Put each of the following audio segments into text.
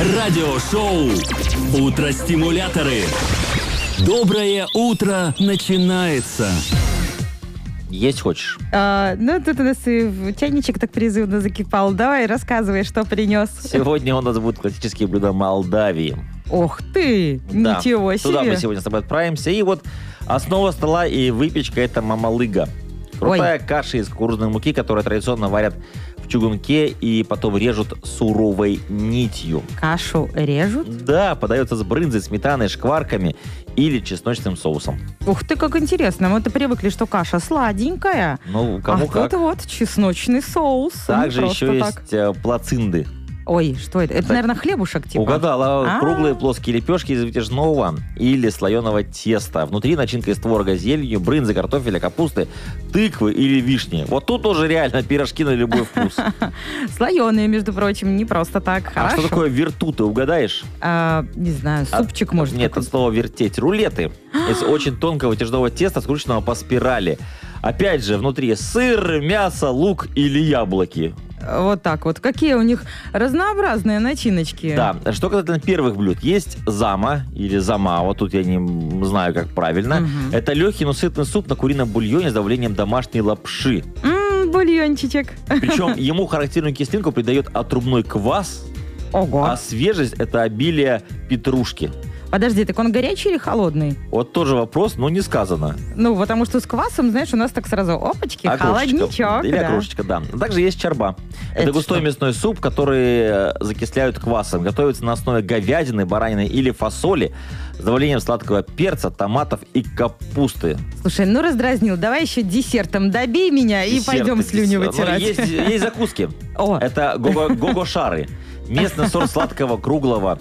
Радиошоу «Утро-стимуляторы». Доброе утро начинается. Есть хочешь? Тут у нас и чайничек так призывно закипал. Давай, рассказывай, что принес. Сегодня у нас будут классические блюда Молдавии. Ох ты, Да, ничего себе. туда мы сегодня с тобой отправимся. И вот основа стола и выпечка – это мамалыга. Крутая каша из кукурузной муки, которую традиционно варят в чугунке и потом режут суровой нитью. Кашу режут? Да, подается с брынзой, сметаной, шкварками или чесночным соусом. Ух ты, как интересно. Мы-то привыкли, что каша сладенькая. Ну, кому как. Кто-то вот чесночный соус. Также Просто еще так. есть плацинды. Ой, что это? Это, наверное, хлебушек типа. Угадала. А. Круглые плоские лепешки из вытяжного или слоеного теста. Внутри начинка из творога, зеленью, брынзы, картофеля, капусты, тыквы или вишни. Вот тут уже реально пирожки на любой вкус. Слоеные, между прочим, не просто так. А Хорошо. что такое вертуты, угадаешь? Не знаю, супчик может. Нет, какой-то. от слова вертеть. Рулеты из очень тонкого вытяжного теста, скрученного по спирали. Опять же, внутри сыр, мясо, лук или яблоки. Вот так вот. Какие у них разнообразные начиночки. Да. Что касательно первых блюд, есть зама или зама, вот тут я не знаю, как правильно. Мгм. Это легкий, но сытный суп на курином бульоне с добавлением домашней лапши. Бульончичек. Причем ему характерную кислинку придает отрубной квас, Ого. а свежесть – это обилие петрушки. Подожди, так он горячий или холодный? Вот тоже вопрос, но не сказано. Ну, потому что с квасом, знаешь, у нас так сразу опачки, холодничок. Или да. окрошечка, да. Также есть чарба. Это Это густой что? мясной суп, который закисляют квасом. Готовится на основе говядины, баранины или фасоли с добавлением сладкого перца, томатов и капусты. Слушай, ну раздразнил. Давай еще десертом добей меня и Десерты, пойдем слюни Ну, вытирать. есть закуски. О. Это гого-шары. Местный сорт сладкого круглого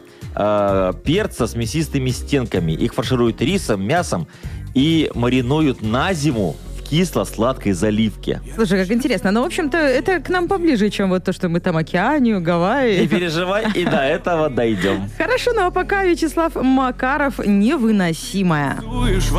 перца с мясистыми стенками. Их фаршируют рисом, мясом и маринуют на зиму в кисло-сладкой заливке. Слушай, как интересно. Ну, в общем-то, это к нам поближе, чем вот то, что мы там Океанию, Гавайи. Не переживай, и до этого дойдем. Хорошо, ну а пока Вячеслав Макаров «Невыносимая».